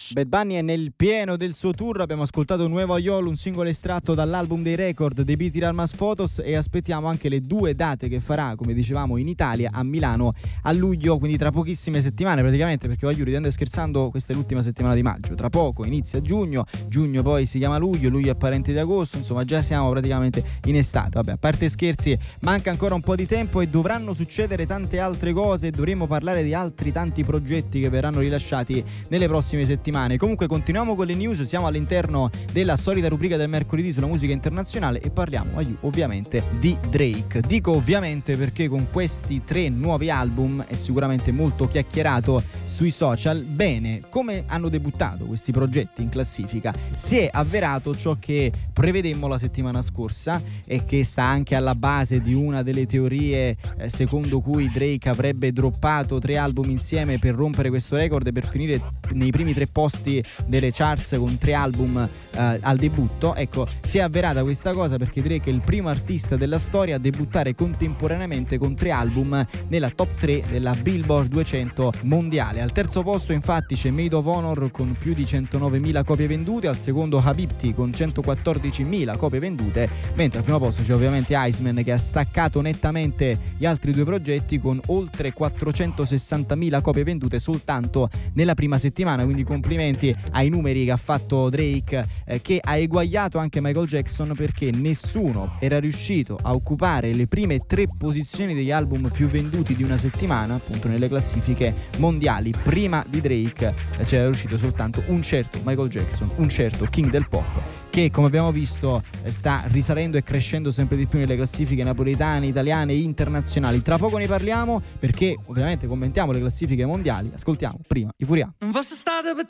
Bad Bunny è nel pieno del suo tour, abbiamo ascoltato Nuevo Aiolo, un singolo estratto dall'album dei record dei Beat Almas Photos, e aspettiamo anche le 2 date che farà, come dicevamo, in Italia, a Milano a luglio, quindi tra pochissime settimane praticamente, perché voglio ridendo e scherzando, questa è l'ultima settimana di maggio, tra poco inizia giugno poi si chiama luglio è parente di agosto, insomma già siamo praticamente in estate. Vabbè, a parte scherzi, manca ancora un po' di tempo e dovranno succedere tante altre cose, dovremo parlare di altri tanti progetti che verranno rilasciati nelle prossime settimane. Comunque continuiamo con le news, siamo all'interno della solita rubrica del mercoledì sulla musica internazionale e parliamo ovviamente di Drake. Dico ovviamente perché con questi 3 nuovi album è sicuramente molto chiacchierato sui social. Bene, come hanno debuttato questi progetti in classifica? Si è avverato ciò che prevedemmo la settimana scorsa e che sta anche alla base di una delle teorie secondo cui Drake avrebbe droppato 3 album insieme per rompere questo record e per finire nei primi 3 posti delle charts con 3 album al debutto. Ecco, si è avverata questa cosa perché Drake è il primo artista della storia a debuttare contemporaneamente con 3 album nella top 3 della Billboard 200 mondiale. Al terzo posto infatti c'è Maid of Honor con più di 109.000 copie vendute, al secondo Habibti con 114.000 copie vendute, mentre al primo posto c'è ovviamente Iceman che ha staccato nettamente gli altri 2 progetti con oltre 460.000 copie vendute soltanto nella prima settimana, quindi complimenti ai numeri che ha fatto Drake, che ha eguagliato anche Michael Jackson, perché nessuno era riuscito a occupare le prime 3 posizioni degli album più venduti di una settimana appunto nelle classifiche mondiali. Prima di Drake c'era riuscito soltanto un certo Michael Jackson, un certo King del Pop, che come abbiamo visto sta risalendo e crescendo sempre di più nelle classifiche napoletane, italiane e internazionali. Tra poco ne parliamo perché ovviamente commentiamo le classifiche mondiali. Ascoltiamo prima i Furià. Non fosse stato per